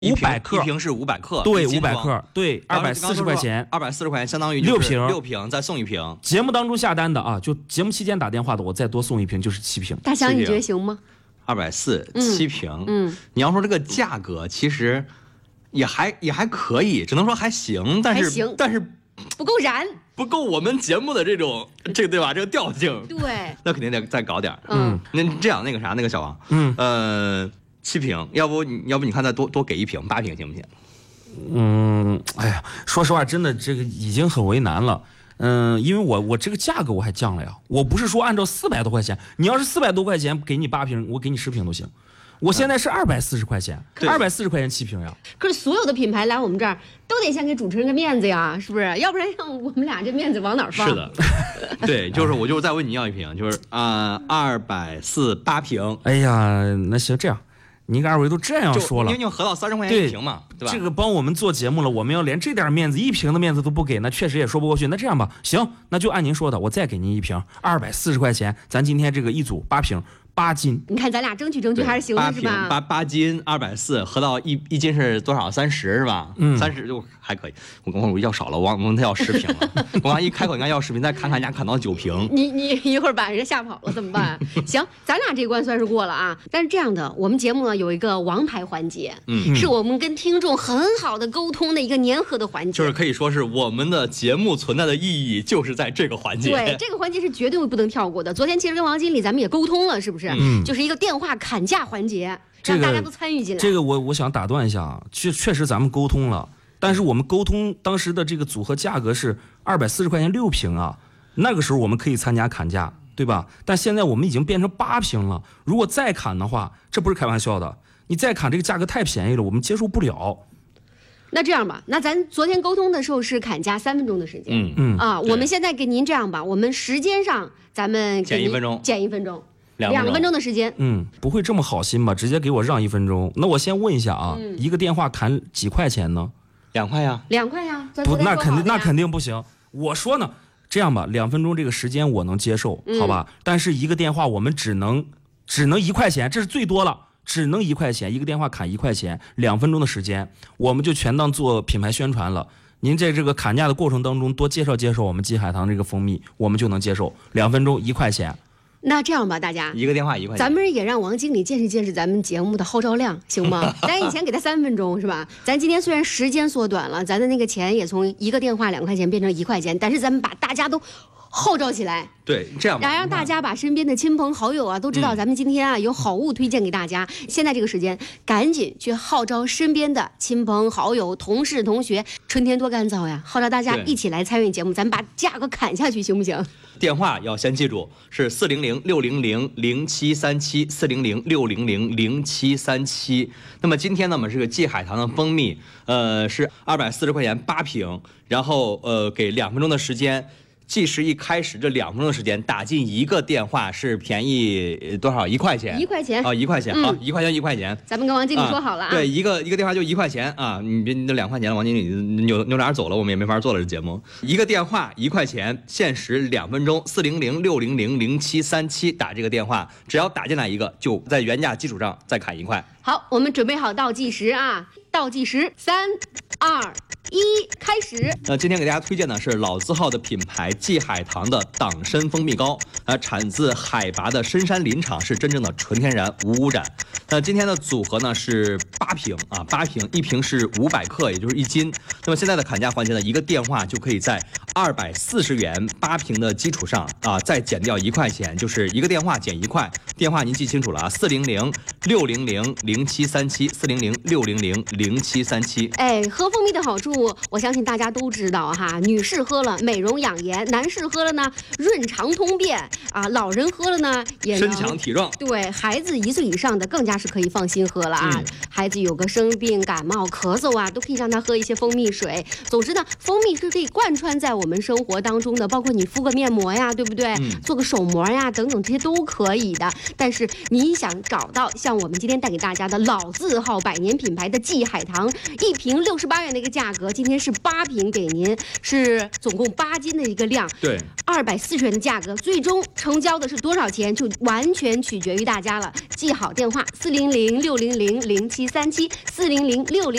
500克， 一瓶是500克， 对，500克，对，240块钱 ，240块钱相当于 6 瓶，再送1瓶。 节目当中下单的啊，就节目期间打电话的，我再多送1瓶就是7瓶。 大祥，你觉得行吗 ？240，7瓶。你要说这个价格，其实也还可以，只能说还行，但是不够燃， 不够我们节目的这对吧？这个调性。 对， 那肯定得再搞点。那这样那个小王，7瓶，要不你看再多给1瓶，8瓶行不行？ 哎呀，说实话，真的这个已经很为难了。因为我这个价格我还降了呀，我不是说按照400多块钱，你要是400多块钱给你8瓶，我给你10瓶都行。我现在是240块钱，240块钱7瓶呀。 可是所有的品牌来我们这儿都得先给主持人个面子呀，是不是？要不然让我们俩这面子往哪儿放？ 是的，对，我就是再问你要1瓶，就是248瓶。 哎呀，那行这样。您二位都这样说了， 因为合到30块钱1瓶嘛，对吧？ 这个帮我们做节目了，我们要连这点面子1瓶的面子都不给，那确实也说不过去。那这样吧，行，那就按您说的，我再给您1瓶，240块钱，咱今天这个一组8瓶，8斤。 你看咱俩争取还是行的，是吧 ？8斤240，合到一斤是多少？30是吧？30就还可以。我要少了，我问他要10瓶了。我刚一开口应该要10瓶，再看人家砍到9瓶。 你一会儿把人家吓跑了怎么办？行，咱俩这关算是过了啊。但是这样的，我们节目呢有一个王牌环节，是我们跟听众很好的沟通的一个粘合的环节， 就是可以说是我们的节目存在的意义就是在这个环节。 对，这个环节是绝对不能跳过的。昨天其实跟王经理咱们也沟通了，是不是？就是一个电话砍价环节，让大家都参与进来。 这个我想打断一下啊，确实咱们沟通了，但是我们沟通当时的这个组合价格是240块钱6瓶啊，那个时候我们可以参加砍价，对吧？但现在我们已经变成8瓶了，如果再砍的话，这不是开玩笑的，你再砍这个价格太便宜了，我们接受不了。 那这样吧，那咱昨天沟通的时候是砍价3分钟的时间，我们现在给您这样吧，我们时间上咱们减1分钟 ，2个分钟的时间。 不会这么好心吧？直接给我让1分钟。那我先问一下啊，一个电话砍几块钱呢 ？2块呀 ，2块呀。 不，那肯定不行。我说呢，这样吧，2分钟这个时间我能接受，好吧？但是一个电话我们只能1块钱，这是最多了。只能1块钱，一个电话砍1块钱，2分钟的时间，我们就全当做品牌宣传了。您在这个砍价的过程当中多介绍我们季海棠这个蜂蜜，我们就能接受。2分钟1块钱。 那这样吧，大家一个电话1块钱， 咱们也让王经理见识咱们节目的号召量，行吗？咱以前给他3分钟是吧？咱今天虽然时间缩短了，咱的那个钱也从一个电话2块钱变成1块钱，但是咱们把大家都号召起来， 对，这样吧， 让大家把身边的亲朋好友啊都知道咱们今天啊有好物推荐给大家。现在这个时间，赶紧去号召身边的亲朋好友、同事、同学。春天多干燥呀，号召大家一起来参与节目，咱们把价格砍下去，行不行？ 电话要先记住是400-600-0737，400-600-0737。那么今天呢，我们这个季海棠的蜂蜜，是240块钱8瓶，然后给2分钟的时间。计时一开始，这2分钟的时间打进一个电话是便宜多少？1块钱。1块钱啊 ，1块钱。好，1块钱1块钱。 咱们跟王经理说好了啊。 对，一个电话就1块钱啊！你别2块钱了，王经理扭脸走了，我们也没法做了这节目。一个电话1块钱，限时2分钟，400-600-0737打这个电话，只要打进来一个，就在原价基础上再砍1块。 好，我们准备好倒计时啊！倒计时，3、2、1，开始。 今天给大家推荐的是老字号的品牌季海棠的党参蜂蜜膏，产自海拔的深山林场，是真正的纯天然无污染。今天的组合呢是8瓶啊，8瓶，1瓶是500克，也就是1斤。那么现在的砍价环节呢，一个电话就可以在240元8瓶的基础上啊，再减掉1块钱，就是一个电话减1块。电话您记清楚了啊，400-600-0737，400-600-0737。 哎，喝蜂蜜的好处，我相信大家都知道哈。女士喝了美容养颜，男士喝了呢润肠通便啊，老人喝了呢也能身强体壮。 对，孩子1岁以上的更加是可以放心喝了啊。孩子有个生病、感冒、咳嗽啊，都可以让他喝一些蜂蜜水。总之呢，蜂蜜是可以贯穿在我我们生活当中的，包括你敷个面膜呀，对不对？做个手膜呀，等等，这些都可以的。但是你想找到像我们今天带给大家的老字号百年品牌的季海棠，一瓶68元的一个价格，今天是8瓶给您，是总共8斤的一个量， 对 ，240元的价格，最终成交的是多少钱，就完全取决于大家了。记好电话：400-600-0737，400-600。